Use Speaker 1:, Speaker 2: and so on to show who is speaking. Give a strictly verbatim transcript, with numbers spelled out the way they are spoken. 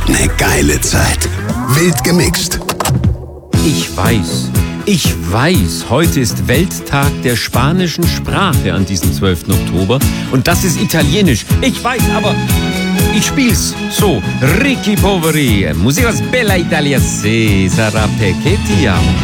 Speaker 1: Ne geile Zeit. Wild gemixt.
Speaker 2: Ich weiß, ich weiß, heute ist Welttag der spanischen Sprache an diesem zwölften Oktober. Und das ist Italienisch. Ich weiß, aber ich spiel's so. Ricky Poveri, Musica Bella Italia, se sarà perché ti amo.